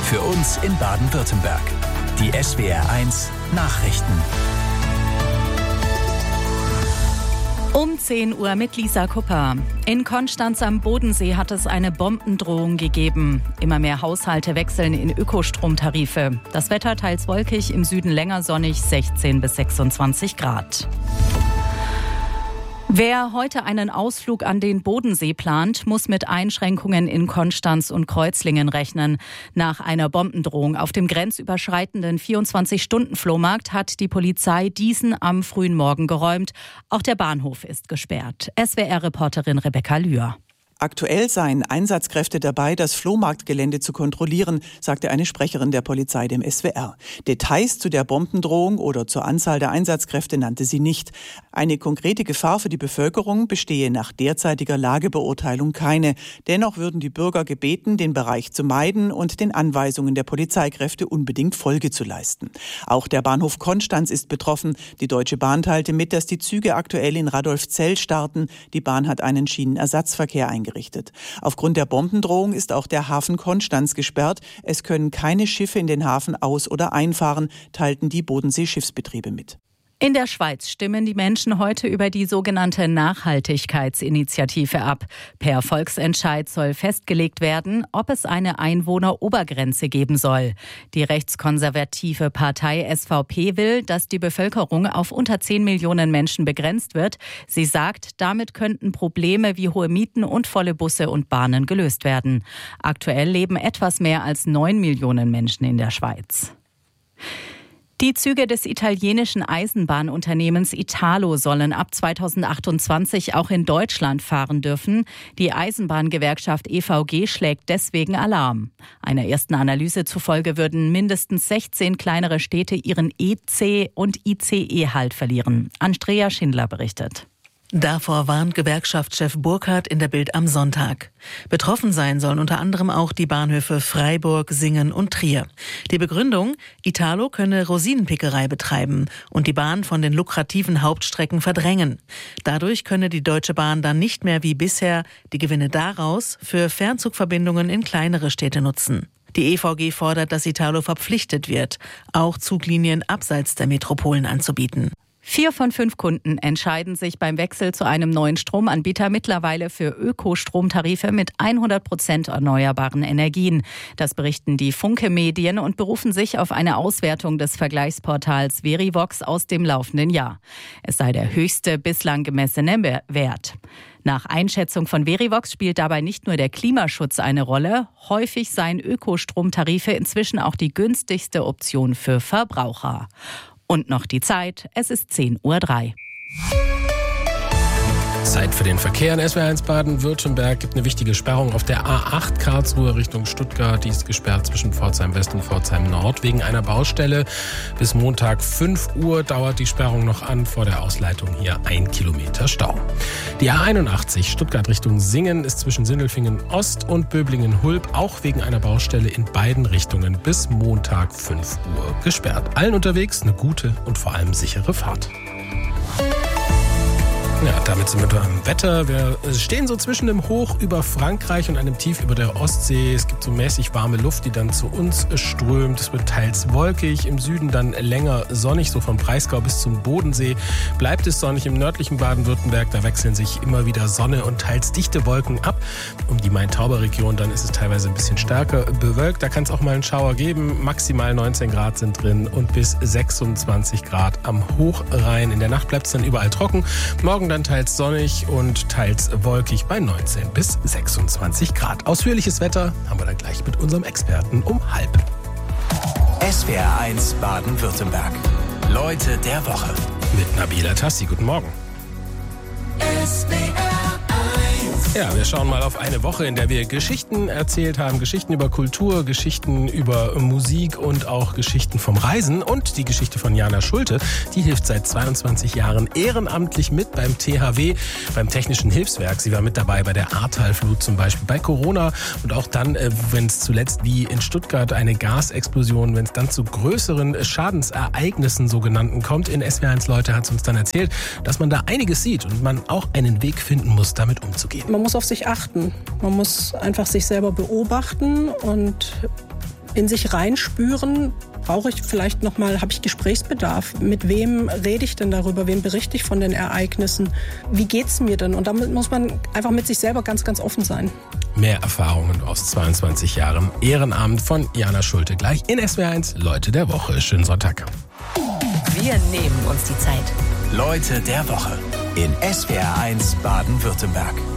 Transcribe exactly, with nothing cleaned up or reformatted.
Für uns in Baden-Württemberg. Die S W R eins Nachrichten. Um zehn Uhr mit Lisa Kupper. In Konstanz am Bodensee hat es eine Bombendrohung gegeben. Immer mehr Haushalte wechseln in Ökostromtarife. Das Wetter teils wolkig, im Süden länger sonnig, sechzehn bis sechsundzwanzig Grad. Wer heute einen Ausflug an den Bodensee plant, muss mit Einschränkungen in Konstanz und Kreuzlingen rechnen. Nach einer Bombendrohung auf dem grenzüberschreitenden vierundzwanzig-Stunden-Flohmarkt hat die Polizei diesen am frühen Morgen geräumt. Auch der Bahnhof ist gesperrt. S W R-Reporterin Rebecca Lühr. Aktuell seien Einsatzkräfte dabei, das Flohmarktgelände zu kontrollieren, sagte eine Sprecherin der Polizei dem S W R. Details zu der Bombendrohung oder zur Anzahl der Einsatzkräfte nannte sie nicht. Eine konkrete Gefahr für die Bevölkerung bestehe nach derzeitiger Lagebeurteilung keine. Dennoch würden die Bürger gebeten, den Bereich zu meiden und den Anweisungen der Polizeikräfte unbedingt Folge zu leisten. Auch der Bahnhof Konstanz ist betroffen. Die Deutsche Bahn teilte mit, dass die Züge aktuell in Radolfzell starten. Die Bahn hat einen Schienenersatzverkehr eingerichtet. Gerichtet. Aufgrund der Bombendrohung ist auch der Hafen Konstanz gesperrt. Es können keine Schiffe in den Hafen aus- oder einfahren, teilten die Bodensee-Schiffsbetriebe mit. In der Schweiz stimmen die Menschen heute über die sogenannte Nachhaltigkeitsinitiative ab. Per Volksentscheid soll festgelegt werden, ob es eine Einwohnerobergrenze geben soll. Die rechtskonservative Partei S V P will, dass die Bevölkerung auf unter zehn Millionen Menschen begrenzt wird. Sie sagt, damit könnten Probleme wie hohe Mieten und volle Busse und Bahnen gelöst werden. Aktuell leben etwas mehr als neun Millionen Menschen in der Schweiz. Die Züge des italienischen Eisenbahnunternehmens Italo sollen ab zweitausendachtundzwanzig auch in Deutschland fahren dürfen. Die Eisenbahngewerkschaft E V G schlägt deswegen Alarm. Einer ersten Analyse zufolge würden mindestens sechzehn kleinere Städte ihren E C- und I C E-Halt verlieren. Andrea Schindler berichtet. Davor warnt Gewerkschaftschef Burkhardt in der Bild am Sonntag. Betroffen sein sollen unter anderem auch die Bahnhöfe Freiburg, Singen und Trier. Die Begründung: Italo könne Rosinenpickerei betreiben und die Bahn von den lukrativen Hauptstrecken verdrängen. Dadurch könne die Deutsche Bahn dann nicht mehr wie bisher die Gewinne daraus für Fernzugverbindungen in kleinere Städte nutzen. Die E V G fordert, dass Italo verpflichtet wird, auch Zuglinien abseits der Metropolen anzubieten. Vier von fünf Kunden entscheiden sich beim Wechsel zu einem neuen Stromanbieter mittlerweile für Ökostromtarife mit hundert Prozent erneuerbaren Energien. Das berichten die Funke-Medien und berufen sich auf eine Auswertung des Vergleichsportals Verivox aus dem laufenden Jahr. Es sei der höchste bislang gemessene Wert. Nach Einschätzung von Verivox spielt dabei nicht nur der Klimaschutz eine Rolle. Häufig seien Ökostromtarife inzwischen auch die günstigste Option für Verbraucher. Und noch die Zeit, es ist zehn Uhr drei. Zeit für den Verkehr in S W R eins Baden-Württemberg. Gibt eine wichtige Sperrung auf der A acht Karlsruhe Richtung Stuttgart. Die ist gesperrt zwischen Pforzheim West und Pforzheim Nord wegen einer Baustelle. Bis Montag fünf Uhr dauert die Sperrung noch an. Vor der Ausleitung hier ein Kilometer Stau. Die A einundachtzig Stuttgart Richtung Singen ist zwischen Sindelfingen Ost und Böblingen-Hulb auch wegen einer Baustelle in beiden Richtungen bis Montag fünf Uhr gesperrt. Allen unterwegs eine gute und vor allem sichere Fahrt. Ja, damit sind wir beim Wetter. Wir stehen so zwischen dem Hoch über Frankreich und einem Tief über der Ostsee. Es gibt so mäßig warme Luft, die dann zu uns strömt. Es wird teils wolkig, im Süden dann länger sonnig, so vom Breisgau bis zum Bodensee. Bleibt es sonnig im nördlichen Baden-Württemberg, da wechseln sich immer wieder Sonne und teils dichte Wolken ab. Um die Main-Tauber-Region dann ist es teilweise ein bisschen stärker bewölkt. Da kann es auch mal einen Schauer geben. Maximal neunzehn Grad sind drin und bis sechsundzwanzig Grad am Hochrhein. In der Nacht bleibt es dann überall trocken. Morgen dann teils sonnig und teils wolkig bei neunzehn bis sechsundzwanzig Grad. Ausführliches Wetter haben wir dann gleich mit unserem Experten um halb. S W R eins Baden-Württemberg. Leute der Woche. Mit Nabila Tassi. Guten Morgen. S W R eins. Ja, wir schauen mal auf eine Woche, in der wir Geschichten erzählt haben. Geschichten über Kultur, Geschichten über Musik und auch Geschichten vom Reisen. Und die Geschichte von Jana Schulte, die hilft seit zweiundzwanzig Jahren ehrenamtlich mit beim T H W, beim Technischen Hilfswerk. Sie war mit dabei bei der Ahrtalflut zum Beispiel, bei Corona und auch dann, wenn es zuletzt wie in Stuttgart eine Gasexplosion, wenn es dann zu größeren Schadensereignissen sogenannten kommt. In S W R eins Leute hat es uns dann erzählt, dass man da einiges sieht und man auch einen Weg finden muss, damit umzugehen. Man muss auf sich achten. Man muss einfach sich selber beobachten und in sich reinspüren. Brauche ich vielleicht nochmal, habe ich Gesprächsbedarf? Mit wem rede ich denn darüber? Wem berichte ich von den Ereignissen? Wie geht's mir denn? Und damit muss man einfach mit sich selber ganz, ganz offen sein. Mehr Erfahrungen aus zweiundzwanzig Jahren Ehrenamt von Jana Schulte. Gleich in S W R eins, Leute der Woche. Schönen Sonntag. Wir nehmen uns die Zeit. Leute der Woche in S W R eins Baden-Württemberg.